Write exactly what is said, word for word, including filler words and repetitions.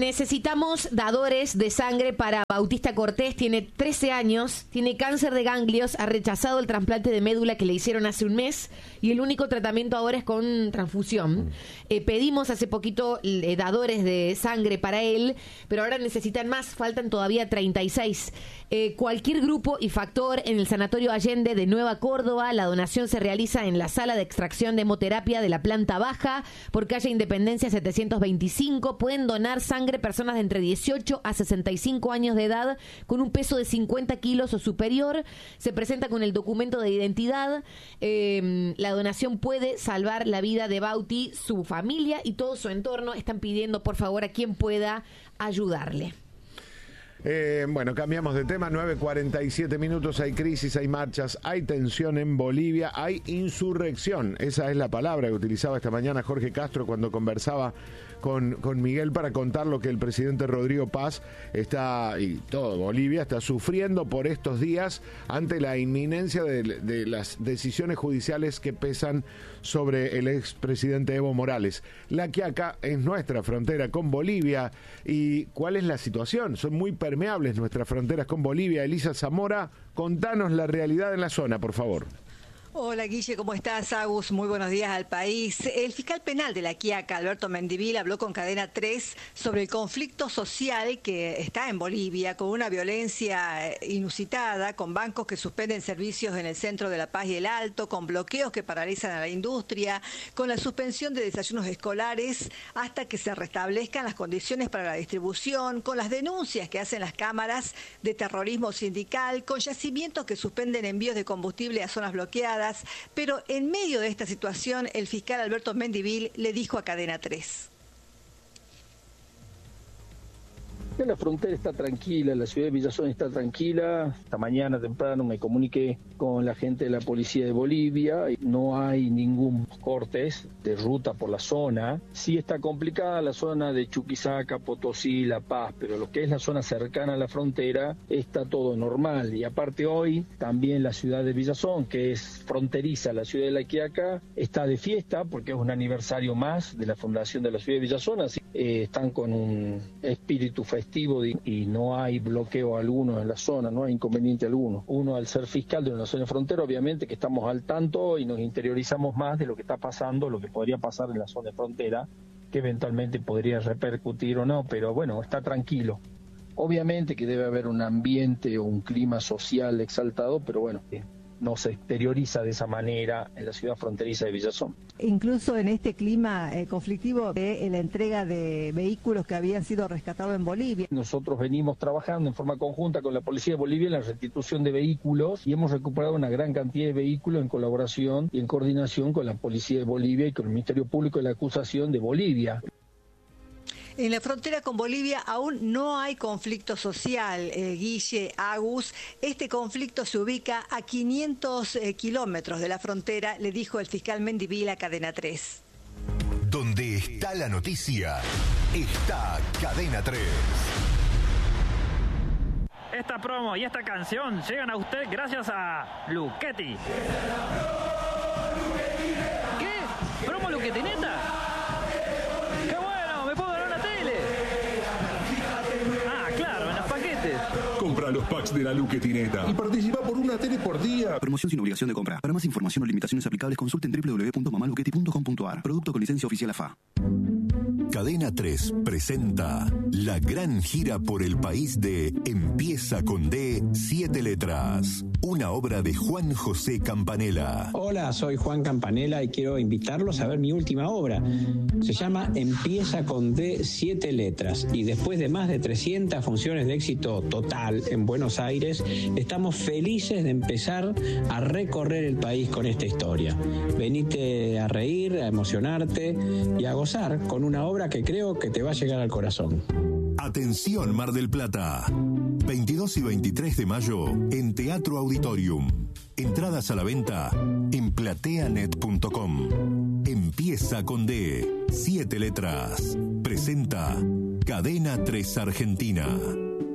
necesitamos dadores de sangre para Bautista Cortés. Tiene trece años, tiene cáncer de ganglios, ha rechazado el trasplante de médula que le hicieron hace un mes y el único tratamiento ahora es con transfusión. Eh, pedimos hace poquito eh, dadores de sangre para él, pero ahora necesitan más, faltan todavía treinta y seis. Eh, cualquier grupo y factor en el Sanatorio Allende de Nueva Córdoba. La donación se realiza en la sala de extracción de hemoterapia de la planta baja por calle Independencia setecientos veinticinco. Pueden donar sangre personas de entre dieciocho a sesenta y cinco años de edad con un peso de cincuenta kilos o superior. Se presenta con el documento de identidad. Eh, la donación puede salvar la vida de Bauti, su familia y todo su entorno. Están pidiendo por favor a quien pueda ayudarle. Eh, bueno, cambiamos de tema. Nueve cuarenta y siete minutos. Hay crisis, hay marchas, hay tensión en Bolivia, hay insurrección. Esa es la palabra que utilizaba esta mañana Jorge Castro cuando conversaba con, con Miguel para contar lo que el presidente Rodrigo Paz está, y todo Bolivia, está sufriendo por estos días ante la inminencia de, de las decisiones judiciales que pesan sobre el expresidente Evo Morales. La Quiaca es nuestra frontera con Bolivia. ¿Y cuál es la situación? Son muy permeables nuestras fronteras con Bolivia. Elisa Zamora, contanos la realidad en la zona, por favor. Hola Guille, ¿cómo estás? Agus, muy buenos días al país. El fiscal penal de la Quiaca, Alberto Mendivil, habló con Cadena tres sobre el conflicto social que está en Bolivia, con una violencia inusitada, con bancos que suspenden servicios en el centro de La Paz y el Alto, con bloqueos que paralizan a la industria, con la suspensión de desayunos escolares hasta que se restablezcan las condiciones para la distribución, con las denuncias que hacen las cámaras de terrorismo sindical, con yacimientos que suspenden envíos de combustible a zonas bloqueadas. Pero en medio de esta situación, el fiscal Alberto Mendivil le dijo a Cadena tres. La frontera está tranquila, la ciudad de Villazón está tranquila. Esta mañana temprano me comuniqué con la gente de la policía de Bolivia. No hay ningún cortes de ruta por la zona. Sí está complicada la zona de Chuquisaca, Potosí, La Paz, pero lo que es la zona cercana a la frontera está todo normal. Y aparte hoy también la ciudad de Villazón, que es fronteriza a la ciudad de La Quiaca, está de fiesta porque es un aniversario más de la fundación de la ciudad de Villazón. Así eh, están con un espíritu festivo y no hay bloqueo alguno en la zona, no hay inconveniente alguno. Uno, al ser fiscal de una zona de frontera, obviamente que estamos al tanto y nos interiorizamos más de lo que está pasando, lo que podría pasar en la zona de frontera, que eventualmente podría repercutir o no, pero bueno, está tranquilo. Obviamente que debe haber un ambiente o un clima social exaltado, pero bueno, no se exterioriza de esa manera en la ciudad fronteriza de Villazón. Incluso en este clima eh, conflictivo de la entrega de vehículos que habían sido rescatados en Bolivia. Nosotros venimos trabajando en forma conjunta con la Policía de Bolivia en la restitución de vehículos y hemos recuperado una gran cantidad de vehículos en colaboración y en coordinación con la Policía de Bolivia y con el Ministerio Público de la Acusación de Bolivia. En la frontera con Bolivia aún no hay conflicto social, eh, Guille, Agus. Este conflicto se ubica a quinientos eh, kilómetros de la frontera, le dijo el fiscal Mendivil a Cadena tres. Donde está la noticia, está Cadena tres. Esta promo y esta canción llegan a usted gracias a Luchetti. ¿Qué? ¿Promo Luchetti neta? Compra los packs de la Luchetineta y participa por una tele por día. Promoción sin obligación de compra. Para más información o limitaciones aplicables, consulten doble u doble u doble u punto mamá luchetti punto com punto a r. Producto con licencia oficial A F A. Cadena tres presenta la gran gira por el país de Empieza con D, siete letras. Una obra de Juan José Campanella. Hola, soy Juan Campanella y quiero invitarlos a ver mi última obra. Se llama Empieza con D, siete letras. Y después de más de trescientas funciones de éxito total en Buenos Aires, estamos felices de empezar a recorrer el país con esta historia. Venite a reír, a emocionarte y a gozar con una obra que creo que te va a llegar al corazón. Atención Mar del Plata, veintidós y veintitrés de mayo en Teatro Auditorium. Entradas a la venta en plateanet punto com. Empieza con D, siete letras. Presenta Cadena tres Argentina.